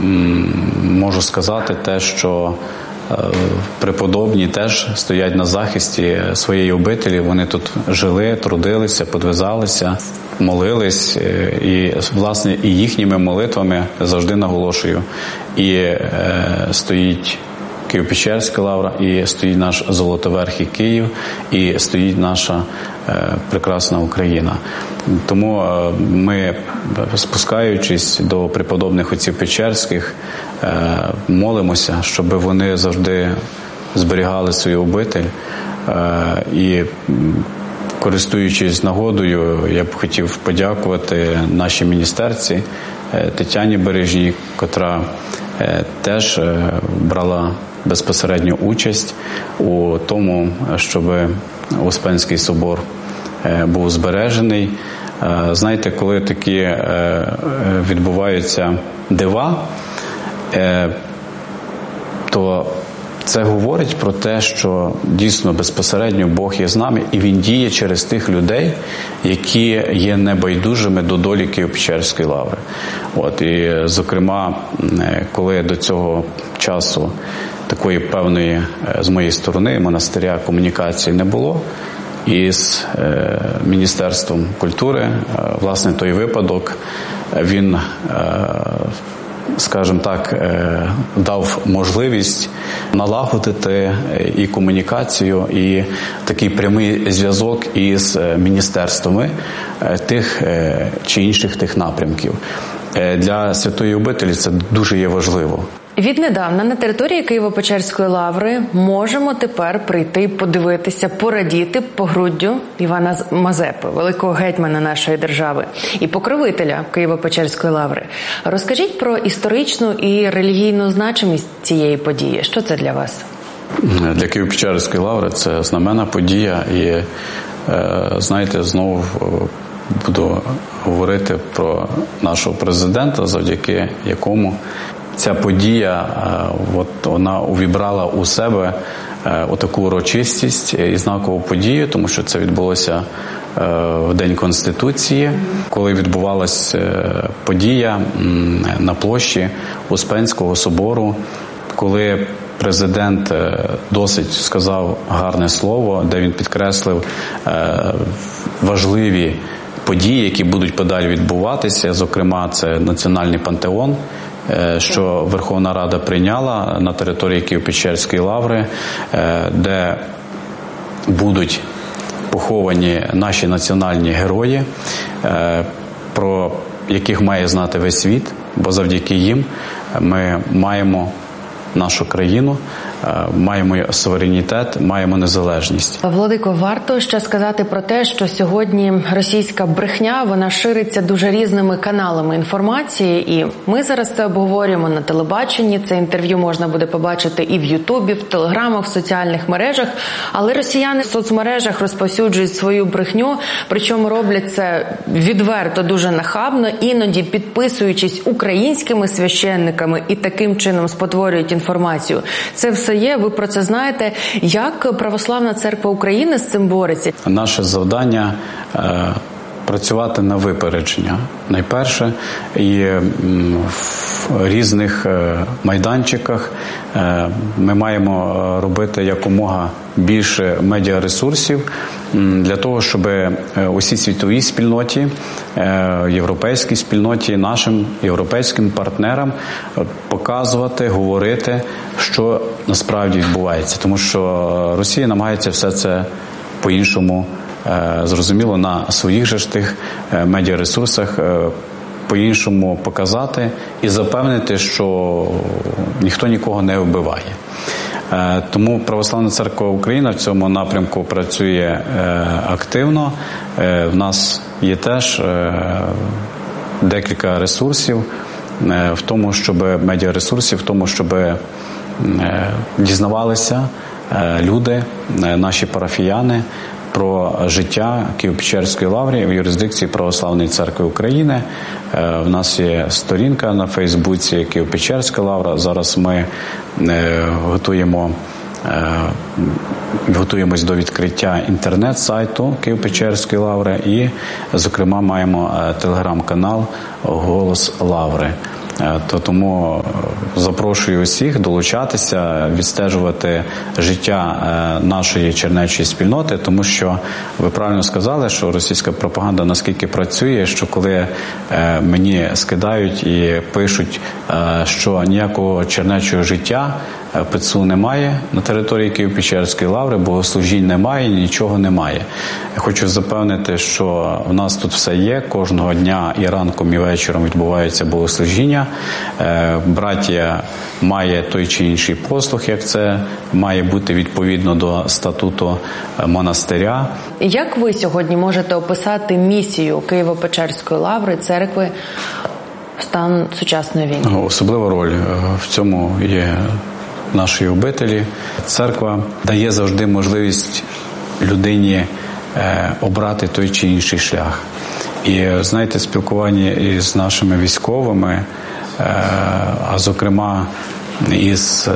можу сказати те, що преподобні теж стоять на захисті своєї обителі. Вони тут жили, трудилися, подвизалися, молились. І, власне, і їхніми молитвами, завжди наголошую, і стоїть Києво-Печерська лавра, і стоїть наш Золотоверхий Київ, і стоїть наша прекрасна Україна. Тому ми, спускаючись до преподобних отців Печерських, молимося, щоб вони завжди зберігали свою обитель. І, користуючись нагодою, я б хотів подякувати нашій міністерці Тетяні Бережній, котра теж брала безпосередню участь у тому, щоб Успенський собор був збережений. Знаєте, коли такі відбуваються дива, то це говорить про те, що дійсно безпосередньо Бог є з нами, і Він діє через тих людей, які є небайдужими до долі Києво-Печерської лаври. І, зокрема, коли до цього часу такої певної з моєї сторони монастиря комунікації не було із Міністерством культури, власне, той випадок, він, скажімо так, дав можливість налагодити і комунікацію, і такий прямий зв'язок із міністерствами тих чи інших тих напрямків. Для Святої обителі це дуже є важливо. Віднедавна на території Києво-Печерської лаври можемо тепер прийти, подивитися, порадіти погруддю Івана Мазепи, великого гетьмана нашої держави і покровителя Києво-Печерської лаври. Розкажіть про історичну і релігійну значимість цієї події. Що це для вас? Для Києво-Печерської лаври це знаменна подія. І, знаєте, знову буду говорити про нашого президента, завдяки якому ця подія, вона увібрала у себе отаку урочистість і знакову подію, тому що це відбулося в День Конституції, коли відбувалася подія на площі Успенського собору, коли президент досить сказав гарне слово, де він підкреслив важливі події, які будуть подалі відбуватися, зокрема, це Національний пантеон, що Верховна Рада прийняла на території Києво-Печерської лаври, де будуть поховані наші національні герої, про яких має знати весь світ, бо завдяки їм ми маємо нашу країну, маємо суверенітет, маємо незалежність. Владико, варто ще сказати про те, що сьогодні російська брехня, вона шириться дуже різними каналами інформації, і ми зараз це обговорюємо на телебаченні, це інтерв'ю можна буде побачити і в Ютубі, в Телеграмах, в соціальних мережах, але росіяни в соцмережах розповсюджують свою брехню, причому роблять це відверто, дуже нахабно, іноді підписуючись українськими священниками і таким чином спотворюють інформацію. Це все є, ви про це знаєте. Як Православна Церква України з цим бореться? Наше завдання працювати на випередження. Найперше, і в різних майданчиках ми маємо робити якомога більше медіаресурсів для того, щоб усій світовій спільноті, європейській спільноті, нашим європейським партнерам показувати, говорити, що насправді відбувається. Тому що Росія намагається все це по-іншому, зрозуміло, на своїх же ж тих медіаресурсах по-іншому показати і запевнити, що ніхто нікого не вбиває. Тому Православна Церква України в цьому напрямку працює активно. В нас є теж декілька ресурсів в тому, щоб медіаресурсів, в тому, щоб дізнавалися люди, наші парафіяни, про життя Києво-Печерської лаври в юрисдикції Православної Церкви України. В нас є сторінка на Фейсбуці Києво-Печерська лавра. Зараз ми готуємось до відкриття інтернет-сайту Києво-Печерської лаври і, зокрема, маємо телеграм-канал «Голос лаври». Тому запрошую усіх долучатися, відстежувати життя нашої чернечої спільноти, тому що ви правильно сказали, що російська пропаганда наскільки працює, що коли мені скидають і пишуть, що ніякого чернечого життя ПЦУ немає на території Києво-Печерської лаври, богослужінь немає, нічого немає. Я хочу запевнити, що в нас тут все є, кожного дня і ранком, і вечором відбуваються богослужіння. Братія має той чи інший послуг, як це має бути відповідно до статуту монастиря. Як ви сьогодні можете описати місію Києво-Печерської лаври, церкви в стан сучасної війни? Особлива роль в цьому є нашої обителі. Церква дає завжди можливість людині обрати той чи інший шлях. І, знаєте, спілкування із нашими військовими, а зокрема із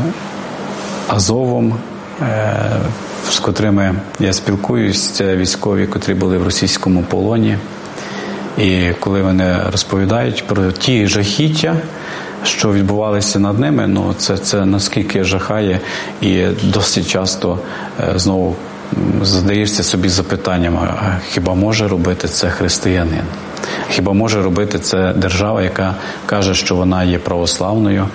Азовом, з котрими я спілкуюсь, це військові, котрі були в російському полоні. І коли вони розповідають про ті жахіття, що відбувалися над ними, це наскільки жахає, і досить часто знову задаєшся собі запитанням, а хіба може робити це християнин? Хіба може робити це держава, яка каже, що вона є православною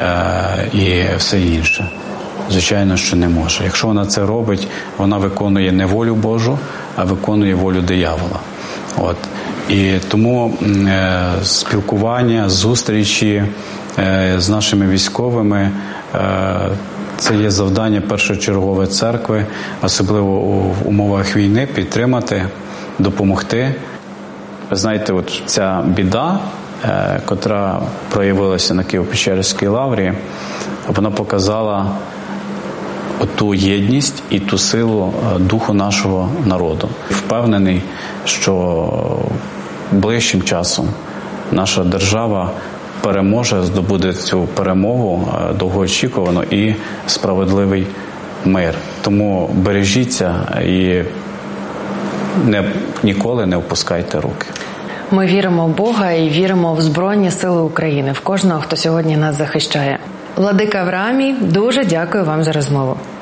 і все інше? Звичайно, що не може. Якщо вона це робить, вона виконує не волю Божу, а виконує волю диявола. І тому спілкування, зустрічі з нашими військовими це є завдання першочергове церкви, особливо в умовах війни, підтримати, допомогти. Ви знаєте, ця біда, котра проявилася на Києво-Печерській лаврі, вона показала ту єдність і ту силу духу нашого народу. Впевнений, що ближчим часом наша держава переможе, здобуде цю перемогу довгоочікувану і справедливий мир. Тому бережіться і ніколи не опускайте руки. Ми віримо в Бога і віримо в Збройні Сили України, в кожного, хто сьогодні нас захищає. Владика Авраамій, дуже дякую вам за розмову.